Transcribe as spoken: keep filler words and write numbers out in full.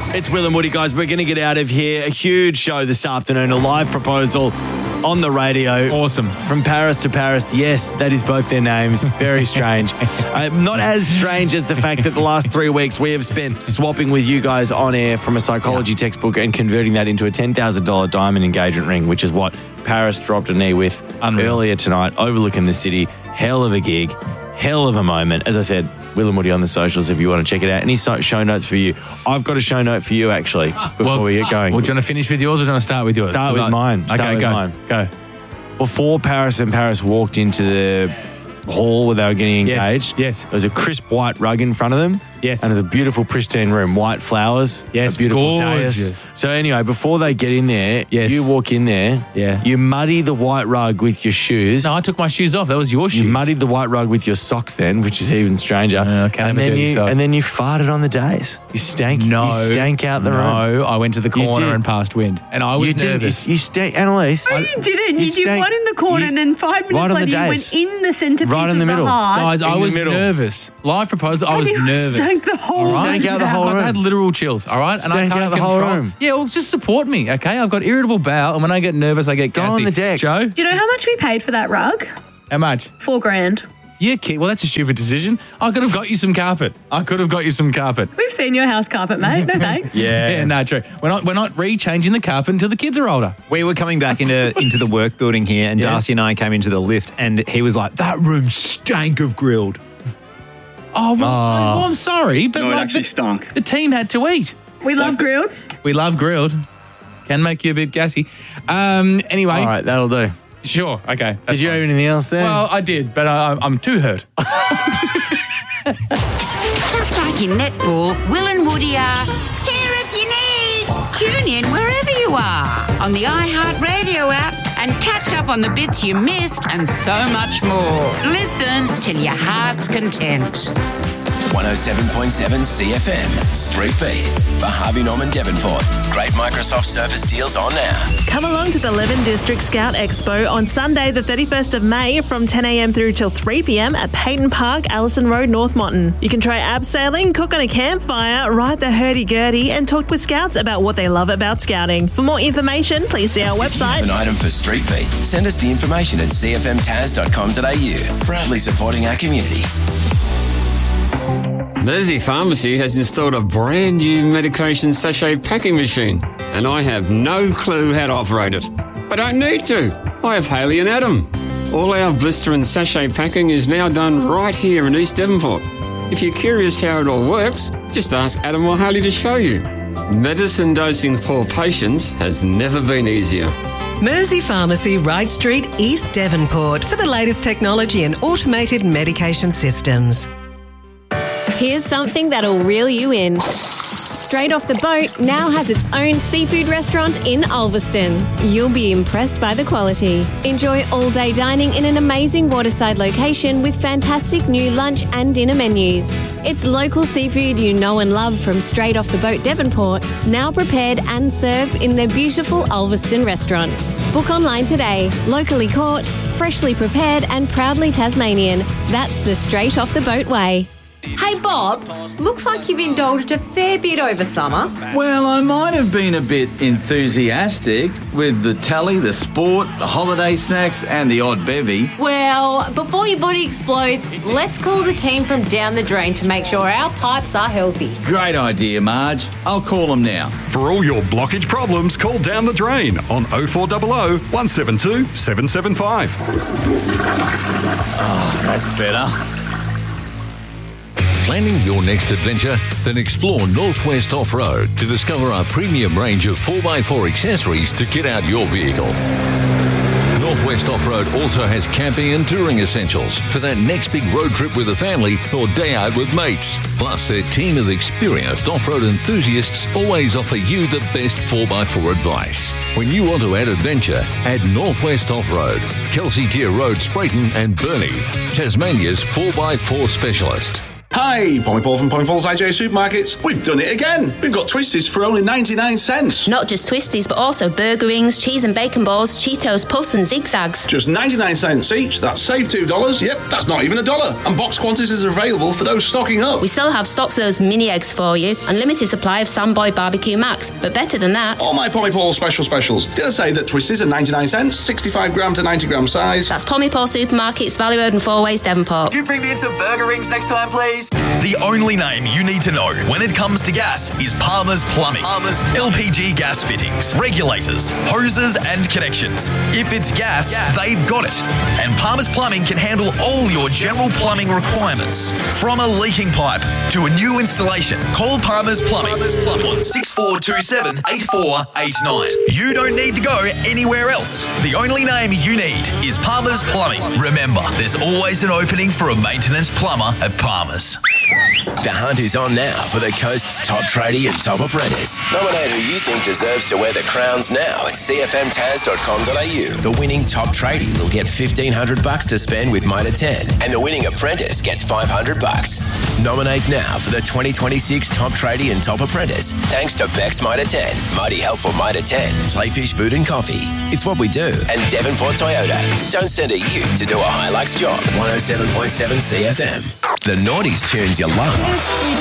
It's Will and Woody, guys. We're going to get out of here. A huge show this afternoon, a live proposal on the radio. Awesome. From Paris to Paris. Yes, that is both their names. Very strange. uh, not as strange as the fact that the last three weeks we have spent swapping with you guys on air from a psychology yeah. textbook and converting that into a ten thousand dollars diamond engagement ring, which is what Paris dropped a knee with Unreal. earlier tonight, overlooking the city. Hell of a gig. Hell of a moment. As I said, Will and Woody on the socials if you want to check it out. Any show notes for you? I've got a show note for you, actually, before well, we get going. Well, do you want to finish with yours or do you want to start with yours? Start with I, mine. Start okay, with go. Mine. Go. Before Paris and Paris walked into the hall where they were getting engaged, yes, yes. there was a crisp white rug in front of them. Yes. And there's a beautiful, pristine room, white flowers. Yes, a beautiful gorgeous. dais. So anyway, before they get in there, yes. you walk in there, yeah. you muddy the white rug with your shoes. No, I took my shoes off. That was your shoes. You muddied the white rug with your socks then, which is even stranger. Uh, okay, and, then you, and then you farted on the dais. You stank. No. You stank out the no, room. No, I went to the corner and passed wind. And I was you nervous. Did. You, you stank, Annalise. No, you didn't. You, you did one in the corner you, and then five minutes right later you went in the centrepiece right in the middle. of the heart. Guys, I in was middle. nervous. Live proposal, I was and nervous. Stank the whole right? Stank out the whole room. I had literal chills, all right? And stank I can't out the control. whole room. Yeah, well, just support me, okay? I've got irritable bowel, and when I get nervous, I get Go gassy. on the deck. Joe? Do you know how much we paid for that rug? How much? Four grand. Yeah, kid. Well, that's a stupid decision. I could have got you some carpet. I could have got you some carpet. We've seen your house carpet, mate. No thanks. yeah. yeah, no, true. We're not, we're not re-changing the carpet until the kids are older. We were coming back into into the work building here, and yeah. Darcy and I came into the lift, and he was like, that room stank of grilled. Oh, well, Oh. well I'm sorry, but No, it like actually the, stunk. the team had to eat. We love grilled. We love grilled. Can make you a bit gassy. Um, anyway. All right, that'll do. Sure, okay. Did you fine. have anything else there? Well, I did, but I, I'm too hurt. Just like in netball, Will and Woody are here if you need. Tune in wherever you are on the iHeartRadio app and catch up on the bits you missed and so much more. Listen till your heart's content. one oh seven point seven C F M, Street Beat, for Harvey Norman Devonport. Great Microsoft Surface deals on now. Come along to the Leven District Scout Expo on Sunday the thirty-first of May from ten a.m. through till three p.m. at Peyton Park, Allison Road, North Monton. You can try abseiling, cook on a campfire, ride the hurdy-gurdy and talk with Scouts about what they love about Scouting. For more information, please see our website. If you have an item for Street Beat, send us the information at c f m taz dot com dot a u. Proudly supporting our community. Mersey Pharmacy has installed a brand new medication sachet packing machine, and I have no clue how to operate it. I don't need to. I have Haley and Adam. All our blister and sachet packing is now done right here in East Devonport. If you're curious how it all works, just ask Adam or Haley to show you. Medicine dosing for patients has never been easier. Mersey Pharmacy, Wright Street, East Devonport, for the latest technology and automated medication systems. Here's something that'll reel you in. Straight Off the Boat now has its own seafood restaurant in Ulverston. You'll be impressed by the quality. Enjoy all-day dining in an amazing waterside location with fantastic new lunch and dinner menus. It's local seafood you know and love from Straight Off the Boat Devonport, now prepared and served in their beautiful Ulverston restaurant. Book online today. Locally caught, freshly prepared and proudly Tasmanian. That's the Straight Off the Boat way. Hey Bob, looks like you've indulged a fair bit over summer. Well, I might have been a bit enthusiastic with the telly, the sport, the holiday snacks and the odd bevy. Well, before your body explodes, let's call the team from Down the Drain to make sure our pipes are healthy. Great idea, Marge. I'll call them now. For all your blockage problems, call Down the Drain on oh four hundred, one seven two, seven seven five. Oh, that's better. Planning your next adventure? Then explore Northwest Off-Road to discover our premium range of four by four accessories to kit out your vehicle. Northwest Off-Road also has camping and touring essentials for that next big road trip with the family or day out with mates. Plus, their team of experienced off-road enthusiasts always offer you the best four by four advice. When you want to add adventure, add Northwest Off-Road, Kelsey Tier Road, Sprayton and Burnie, Tasmania's four by four specialist. Hi, Pommy Paul from Pommy Paul's I J Supermarkets. We've done it again. We've got Twisties for only ninety-nine cents. Not just Twisties, but also burger rings, cheese and bacon balls, Cheetos, Puffs and Zigzags. Just ninety-nine cents each. That's save two dollars. Yep, that's not even a dollar. And box quantities are available for those stocking up. We still have stocks of those mini eggs for you. Unlimited supply of Samboy Barbecue Max. But better than that... all my Pommy Paul special specials. Did I say that Twisties are ninety-nine cents, sixty-five gram to ninety gram size? That's Pommy Paul Supermarkets, Valley Road and Four Ways, Devonport. Can you bring me in some burger rings next time, please? The only name you need to know when it comes to gas is Palmer's Plumbing. Palmer's L P G gas fittings, regulators, hoses and connections. If it's gas, gas, they've got it. And Palmer's Plumbing can handle all your general plumbing requirements. From a leaking pipe to a new installation, call Palmer's Plumbing, Palmer's Plumbing on six four two seven, eight four eight nine. You don't need to go anywhere else. The only name you need is Palmer's Plumbing. Remember, there's always an opening for a maintenance plumber at Palmer's. The hunt is on now for the coast's top tradie and top apprentice. Nominate who you think deserves to wear the crowns now at c f m taz dot com dot a u. The winning top tradie will get fifteen hundred bucks to spend with Mitre ten, and the winning apprentice gets five hundred bucks. Nominate now for the twenty twenty-six top tradie and top apprentice, thanks to Beck's Mitre ten, Mighty Helpful Mitre ten, Playfish Food and Coffee. It's what we do. And Devonport Toyota. Don't send a ute to do a Hilux job. one oh seven point seven C F M. The Naughties tunes you love.